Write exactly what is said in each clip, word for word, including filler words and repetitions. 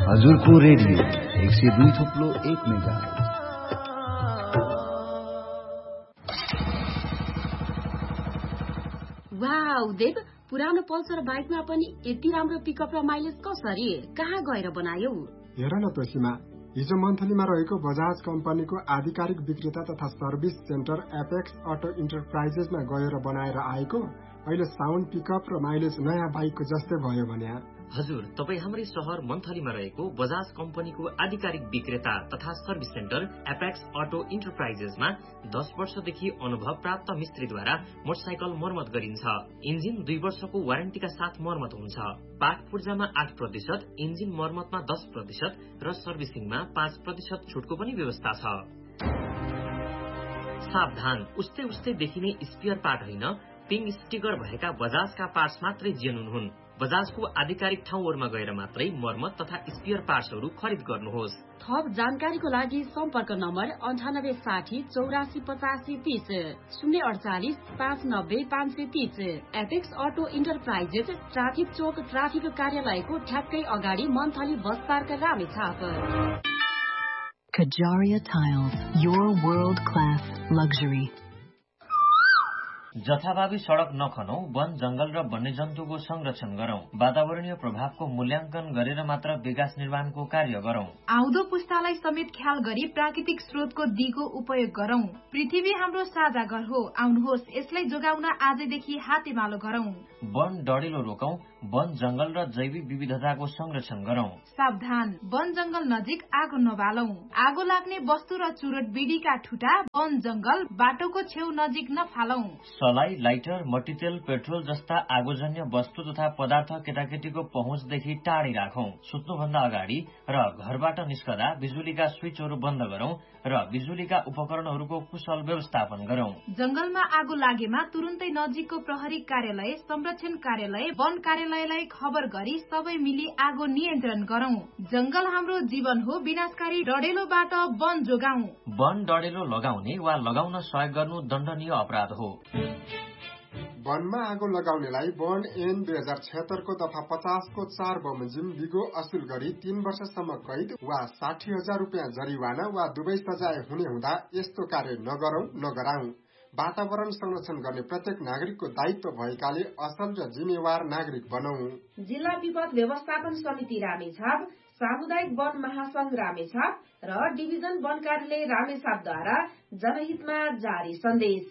हजुरको रेडियो एक सय दुई थुप्लो एक मेगाहर्ज। वाउ देव, पुरानो पल्सर बाइकमा पनि यति राम्रो पिकअप र माइलेज कसरी? कहाँ गएर बनायौ? हेर न तोसीमा, हिजो मन्थलीमा रहेको बजाज कम्पनीको आधिकारिक विक्रेता तथा सर्भिस सेन्टर एपेक्स अटो इन्टरप्राइजेसमा गएर बनाएर आएको। अहिले साउन्ड पिकअप र माइलेज नयाँ बाइकको जस्तै भयो भने। हजुर, तपाई हाम्रै शहर मन्थलीमा रहेको बजाज कम्पनीको आधिकारिक विक्रेता तथा सर्भिस सेन्टर एपेक्स अटो इन्टरप्राइजेसमा दस वर्षदेखि अनुभव प्राप्त मिस्त्रीद्वारा मोटरसाइकल मर्मत गरिन्छ। इन्जिन दुई वर्षको वारेन्टीका साथ मर्मत हुन्छ। पार्ट पूर्जामा आठ प्रतिशत, इन्जिन मर्मतमा दस प्रतिशत र सर्भिसिङमा पाँच प्रतिशत छुटको पनि व्यवस्था छ। सावधान, उस्तै उस्तै देखिने स्पियर पार्ट होइन, पिङ स्टिकर भएका बजाजका पार्ट्स मात्रै जेनुन हुन्। बजाजको आधिकारिक ठाउँहरूमा गएर मात्रै मर्मत तथा स्पियर पार्ट्सहरू खरिद गर्नुहोस्। थप जानकारीको लागि सम्पर्क नम्बर अन्ठानब्बे साठी चौरासी पचासी तीस शून्य अडचालिस पाँच नब्बे पाँच सय तीस। एपेक्स अटो इन्टरप्राइजेस, ट्राफिक चोक ट्राफिक कार्यालयको ठ्याक्कै अगाडि, monthly bus park, Ramechhap. Kajaria Tiles, your world-class luxury. जथाभावी सड़क नखनौ, वन जंगल र वन्यजन्तुको संरक्षण गरौं। वातावरणीय प्रभावको मूल्याङ्कन गरेर मात्र विकास निर्माणको कार्य गरौं। आउँदो पुस्तालाई समेत ख्याल गरी प्राकृतिक स्रोतको दिगो उपयोग गरौं। पृथ्वी हाम्रो साझा घर हो, आउनुहोस् यसलाई जोगाउन आजैदेखि हातेमालो गरौं। वन डढेलो रोकौं, वन जंगल र जैविक विविधताको संरक्षण गरौं। सावधान, वन जंगल नजिक आगो नबालौं। आगो लाग्ने वस्तु र चुरोट बिडीका ठुटा वन जंगल बाटोको छेउ नजिक नफालौं। सलाई, लाइटर, मट्टीतेल, पेट्रोल जस्ता आगोजन्य वस्तु तथा पदार्थ केटाकेटीको पहुँचदेखि टाढी राखौं। सुत्नुभन्दा अगाडि र घरबाट निस्कदा बिजुलीका स्विचहरू बन्द गरौं र बिजुलीका उपकरणहरूको कुशल व्यवस्थापन गरौं। जंगलमा आगो लागेमा तुरुन्तै नजिकको प्रहरी कार्यालय, संरक्षण कार्यालय, वन कार्यालयलाई खबर गरी सबै मिली आगो नियन्त्रण गरौं। जंगल हाम्रो जीवन हो, विनाशकारी डढेलोबाट वन जोगाउँ। वन डढेलो लगाउने वा लगाउन सहयोग गर्नु दण्डनीय अपराध हो। वनमा आगो लगाउनेलाई वन ऐन दुई हजार छत्तरको दफा पचासको चार बमोजिम बिगो असुल गरी तीन वर्षसम्म कैद वा साठी हजार रुपियाँ जरिवाना वा दुवै सजाय हुने हुँदा यस्तो कार्य नगरौं नगराउँ। वातावरण संरक्षण गर्ने प्रत्येक नागरिकको दायित्व भएकाले असल र जिम्मेवार नागरिक बनौं। जिल्ला विपद व्यवस्थापन समिति रामेछाप, सामुदायिक वन महासंघ रामेछाप र डिभिजन वन कार्यालय रामेछापद्वारा जनहितमा जारी सन्देश।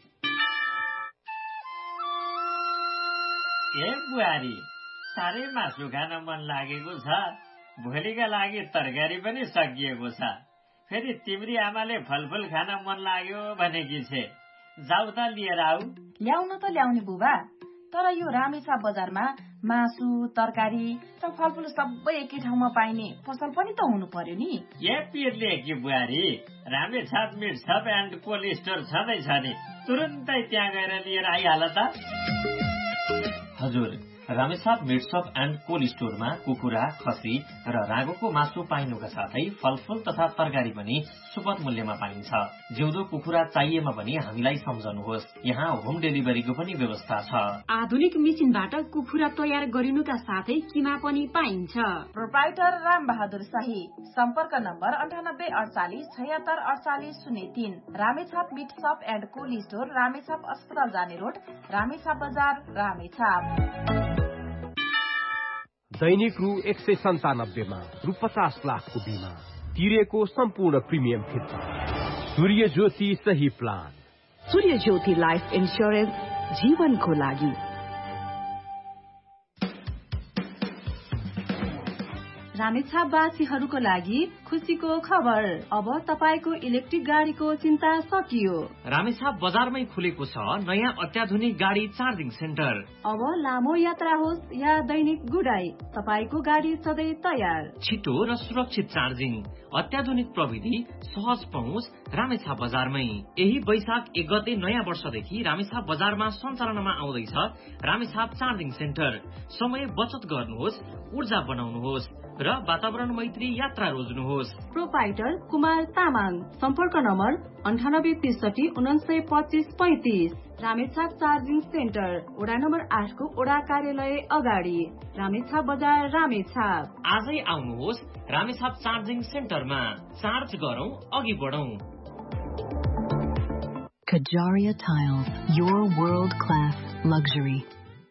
ए बुहारी, साह्रै मासु खान मन लागेको छ। भोलिका लागि तरकारी पनि सकिएको छ। फेरि तिम्री आमाले फलफुल खान मन लाग्यो भनेकी छे। जाऊ त लिएर आऊ। ल्याउन त ल्याउने बुबा, तर यो रामेछाप बजारमा मासु, तरकारी र फलफुल सबै एकै ठाउँमा पाइने पसल पनि त हुनु पर्यो नि। ए पिरले कि बुहारी, Ramechhap meet shop and cold store छँदैछ नि, तुरुन्तै त्यहाँ गएर लिएर आइहाल त। हजुर, Ramechhap meet shop and cold स्टोरमा कुखुरा, खसी र रागोको मासु पाइनुका साथै फलफुल तथा तरकारी पनि सुपथ मूल्यमा पाइन्छ। जिउँदो कुखुरा चाहिएमा पनि हामीलाई सम्झनुहोस्, यहाँ होम डेलिभरीको पनि व्यवस्था छ। आधुनिक मेसिनबाट कुखुरा तयार गरिनुका साथै किमा पनि पाइन्छ। प्रोप्राइटर राम बहादुर शाही, सम्पर्क नम्बर अन्ठानब्बे अडचालिस छयत्तर अडचालिस शून्य तीन। Ramechhap meet shop and cold store, Ramechhap अस्पताल जाने रोड, रामेछाप बजार, रामेछाप। दैनिक रु एक सय सन्तानब्बेमा रु पचास लाखको बिमा तिरेको सम्पूर्ण प्रिमियम फिर्ता। सूर्य ज्योति सही प्लान। सूर्य ज्योति लाइफ इन्स्योरेन्स, जीवनको लागि। रामेछापवासीहरूको लागि खुसीको खबर, अब तपाईको इलेक्ट्रिक गाडीको चिन्ता सकियो। रामेछाप बजारमै खुलेको छ नयाँ अत्याधुनिक गाडी चार्जिङ सेन्टर। अब लामो यात्रा होस् या दैनिक गुडाई, तपाईको गाडी सधैँ तयार। छिटो र सुरक्षित चार्जिङ, अत्याधुनिक प्रविधि, सहज पहुँच, रामेछाप बजारमै। यही वैशाख एक गते नयाँ वर्षदेखि रामेछाप बजारमा सञ्चालनमा आउँदैछ रामेछाप चार्जिङ सेन्टर। समय बचत गर्नुहोस्, ऊर्जा बनाउनुहोस् र वातावरण मैत्री यात्रा रोज्नुहोस्। प्रोपाइटर कुमार तामाङ। सम्पर्क नम्बर अन्ठानब्बे त्रिसठी उनासय पच्चिस पैंतिस। रामेछाप चार्जिङ सेन्टर वडा नम्बर आठको वडा कार्यालय अगाडि, रामेछाप बजार, रामेछाप। आजै आउनुहोस् रामेछाप चार्जिङ सेन्टरमा। चार्ज गरौँ, अघि बढौँ। Kajaria Tiles, your world-class luxury.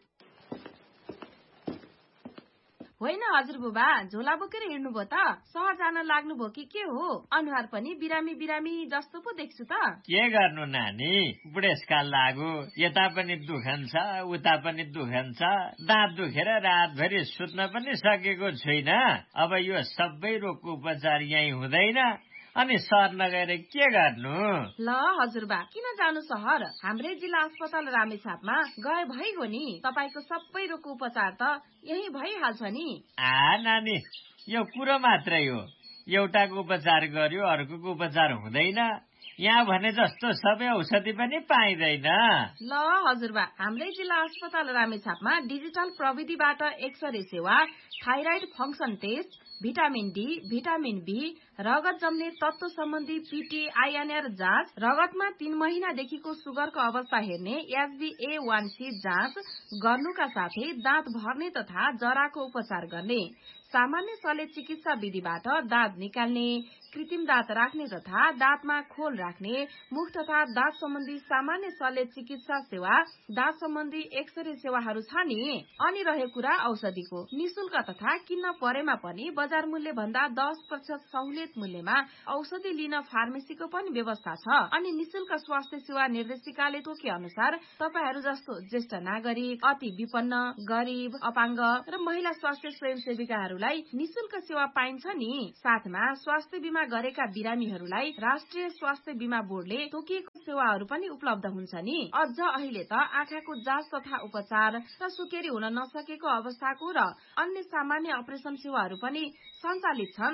होइन हजुर बुबा, झोला बोकेर हिँड्नुभयो त? सहर जान लाग्नुभयो कि के हो? अनुहार पनि बिरामी बिरामी जस्तो पो देख्छु त। के गर्नु नानी, बुढेसकाल लागु, यता पनि दुखन्छ उता पनि दुखन्छ, दाँत दुखेर रातभरि सुत्न पनि सकेको छुइन। अब यो सबै रोगको उपचार यही हुँदैन, अनि सहर नगएर के गर्नु? ल हजुरबा, किन जानु सहर? हाम्रै जिल्ला अस्पताल रामेछापमा गए भइगयो नि। तपाईको सबै रोगको उपचार त यही भइहाल्छ नि। आ नानी, यो कुरो मात्रै हो, एउटाको उपचार गर्यो अर्कोको उपचार हुँदैन। यहाँ भने जस्तो सबै औषधि पनि पाइँदैन। ल हजुरबा, हाम्रै जिल्ला अस्पताल रामेछापमा डिजिटल प्रविधिबाट एक्सरे सेवा, thyroid function test, vitamin D, vitamin be, रगत जम्ने तत्व सम्बन्धी पीटी आइएनआर जाँच, रगतमा तीन महिनादेखिको सुगरको अवस्था हेर्ने एचबी ए वान सी जाँच गर्नुका साथै दाँत भर्ने तथा जराको उपचार गर्ने, सामान्य शल्य चिकित्सा विधिबाट दाँत निकाल्ने, कृत्रिम दाँत राख्ने तथा दाँतमा खोल राख्ने, मुख तथा दाँत सम्बन्धी सामान्य शल्य चिकित्सा सेवा, दाँत सम्बन्धी एक्सरे सेवाहरू छ नि। अनि रह्यो कुरा औषधिको, निशुल्क तथा किन्न परेमा पनि बजार मूल्य भन्दा दस प्रतिशत सहुलियत मूल्यमा औषधि लिन फार्मेसीको पनि व्यवस्था छ। अनि निशुल्क स्वास्थ्य सेवा निर्देशिकाले तोके अनुसार तपाईहरू जस्तो ज्येष्ठ नागरिक, अति विपन्न, गरीब, अपाङ्ग र महिला स्वास्थ्य स्वयंसेविकाहरूलाई निशुल्क सेवा पाइन्छ नि। साथमा स्वास्थ्य बीमा गरेका बिरामीहरूलाई राष्ट्रिय स्वास्थ्य बीमा बोर्डले तोकिएको सेवाहरू पनि उपलब्ध हुन्छ नि। अझ अहिले त आँखाको जाँच तथा उपचार र सुकेरी हुन नसकेको अवस्थाको र अन्य सामान्य अपरेसन सेवाहरू पनि सञ्चालित छन्।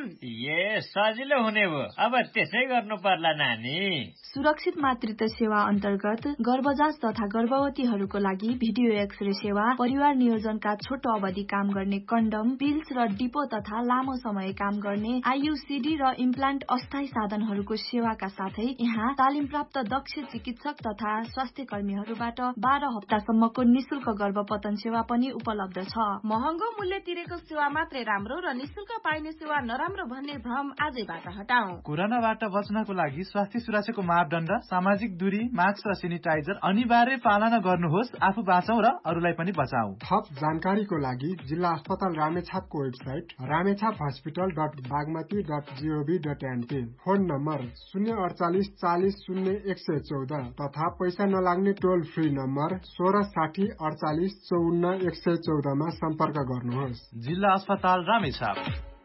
ए सजिलो हुने भयो, अब त्यसै गर्नु पर्ला नानी। सुरक्षित मातृत्व सेवा अन्तर्गत गर्भजाँच तथा गर्भवतीहरूको लागि भिडियो एक्सरे सेवा, परिवार नियोजनका छोटो अवधि काम गर्ने कन्डम, पिल्स र डिपो तथा लामो समय काम गर्ने आइयुसीडी र इम्प्लान्ट अस्थायी साधनहरूको सेवाका साथै यहाँ तालिम प्राप्त दक्ष चिकित्सक तथा स्वास्थ्य कर्मीहरूबाट बाह्र हप्तासम्मको निशुल्क गर्भपतन सेवा पनि उपलब्ध छ। महँगो मूल्य तिरेको सेवा मात्रै राम्रो र निशुल्क पाइने सेवा नराम्रो भन्ने भ्रम आजैबाट हटाऊ। कोरोनाबाट बच्नको लागि स्वास्थ्य सुरक्षाको मापदण्ड, सामाजिक दूरी, मास्क र सेनिटाइजर अनिवार्य पालना गर्नुहोस्। आफू बाँचौं र अरूलाई पनि बचाऊ। थप जानकारीको लागि जिल्ला अस्पताल रामेछापको website Ramechhap hospital dot Bagmati dot gov dot NP, phone number शून्य अडचालिस चालिस शून्य एक सय चौध तथा पैसा नलाग्ने टोल फ्री नम्बर सोह्र साठी अडचालिस चौन्न एक सय चौधमा सम्पर्क गर्नुहोस्। जिल्ला अस्पताल रामेछाप।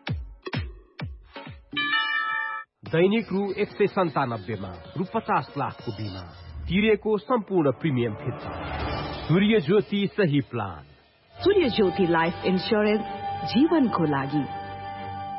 दैनिक रु एक सय सन्तानब्बेमा रु पचास लाखको बिमा तिरेको सम्पूर्ण प्रिमियम फिर्ता। सूर्य ज्योति सही प्लान। सूर्य ज्योति लाइफ इन्स्योरेन्स जीवनको लागि।